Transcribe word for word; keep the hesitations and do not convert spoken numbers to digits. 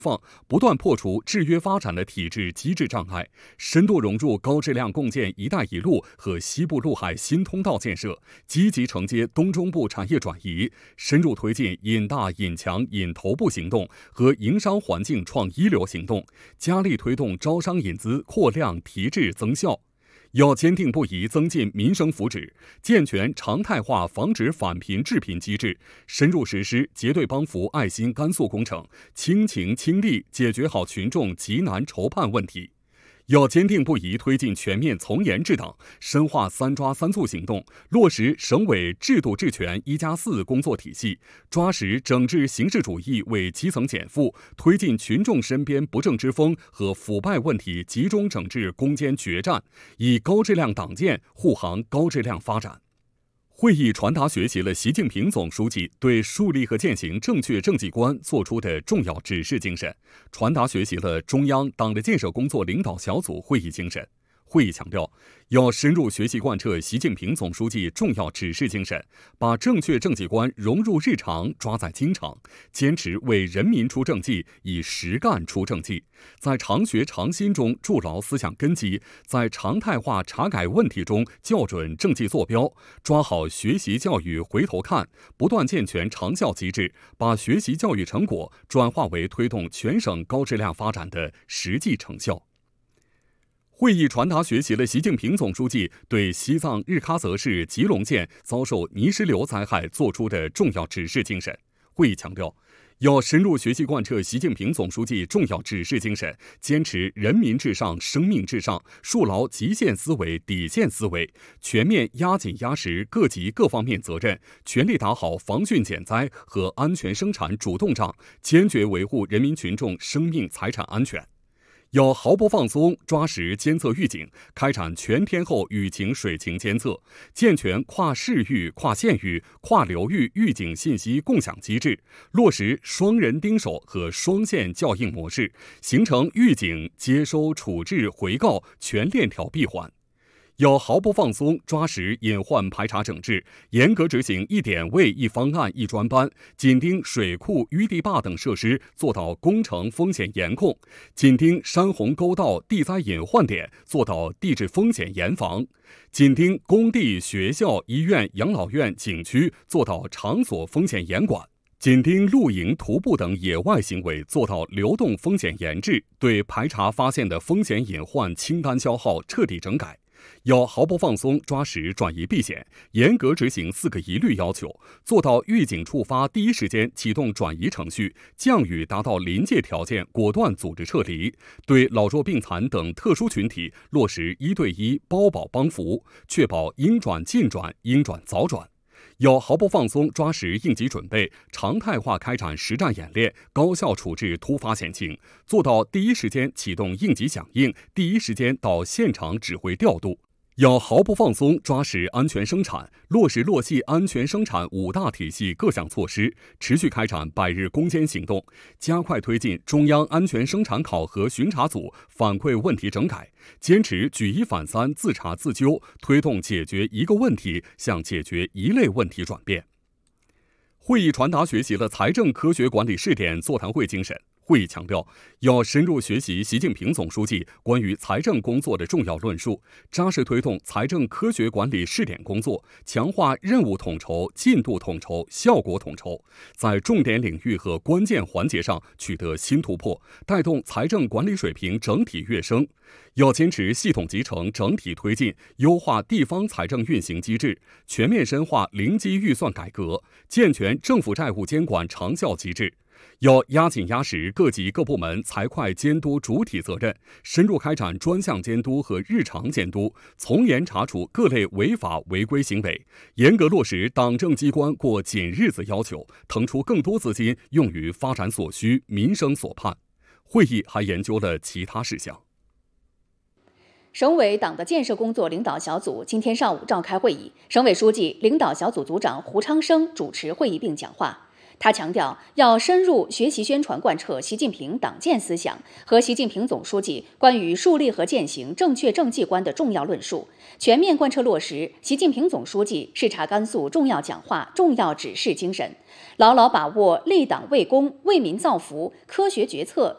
放，不断破除制约发展的体制机制障碍，深度融入高质量共建“一带一路”和西部陆海新通道建设，积极承接东中部产业转移，深入推进引大引强引头部行动和营商环境创一流行动，加力推动招商引资扩量提质增效。要坚定不移增进民生福祉，健全常态化防止返贫致贫机制，深入实施结对帮扶爱心甘肃工程，倾情倾力解决好群众急难愁盼问题。要坚定不移推进全面从严治党，深化三抓三促行动，落实省委制度治权一加四工作体系，抓实整治形式主义为基层减负，推进群众身边不正之风和腐败问题集中整治攻坚决战，以高质量党建护航高质量发展。会议传达学习了习近平总书记对树立和践行正确政绩观作出的重要指示精神，传达学习了中央党的建设工作领导小组会议精神。会议强调，要深入学习贯彻习近平总书记重要指示精神，把正确政绩观融入日常，抓在经常，坚持为人民出政绩，以实干出政绩，在常学常新中筑牢思想根基，在常态化查改问题中校准政绩坐标，抓好学习教育回头看，不断健全长效机制，把学习教育成果转化为推动全省高质量发展的实际成效。会议传达学习了习近平总书记对西藏日喀则市吉隆县遭受泥石流灾害作出的重要指示精神。会议强调，要深入学习贯彻习近平总书记重要指示精神，坚持人民至上、生命至上，树牢极限思维、底线思维，全面压紧压实各级各方面责任，全力打好防汛减灾和安全生产主动仗，坚决维护人民群众生命财产安全。要毫不放松，抓实监测预警，开展全天候雨情水情监测，健全跨市域、跨县域、跨流域预警信息共享机制，落实双人盯守和双线校应模式，形成预警、接收、处置、回告全链条闭环。要毫不放松，抓实隐患排查整治，严格执行一点位一方案一专班，紧盯水库、淤地坝等设施，做到工程风险严控；紧盯山洪沟道地灾隐患点，做到地质风险严防；紧盯工地、学校、医院、养老院、景区，做到场所风险严管；紧盯露营、徒步等野外行为，做到流动风险严治，对排查发现的风险隐患清单消耗彻底整改。要毫不放松，抓实转移避险，严格执行四个一律要求，做到预警触发第一时间启动转移程序，降雨达到临界条件果断组织撤离，对老弱病残等特殊群体落实一对一包保帮扶，确保应转尽转、应转早转。要毫不放松，抓实应急准备，常态化开展实战演练，高效处置突发险情，做到第一时间启动应急响应，第一时间到现场指挥调度。要毫不放松，抓实安全生产，落实落细安全生产五大体系各项措施，持续开展百日攻坚行动，加快推进中央安全生产考核巡查组反馈问题整改，坚持举一反三、自查自纠，推动解决一个问题向解决一类问题转变。会议传达学习了财政科学管理试点座谈会精神。会议强调，要深入学习习近平总书记关于财政工作的重要论述，扎实推动财政科学管理试点工作，强化任务统筹、进度统筹、效果统筹，在重点领域和关键环节上取得新突破，带动财政管理水平整体跃升。要坚持系统集成、整体推进，优化地方财政运行机制，全面深化零基预算改革，健全政府债务监管长效机制。要压紧压实各级各部门财会监督主体责任，深入开展专项监督和日常监督，从严查处各类违法违规行为，严格落实党政机关过紧日子要求，腾出更多资金用于发展所需、民生所盼。会议还研究了其他事项。 省委党的建设工作领导小组今天上午召开会议，省委书记、领导小组组长胡昌生主持会议并讲话。他强调，要深入学习宣传贯彻习近平党建思想和习近平总书记关于树立和践行正确政绩观的重要论述，全面贯彻落实习近平总书记视察甘肃重要讲话、重要指示精神，牢牢把握立党为公、为民造福、科学决策、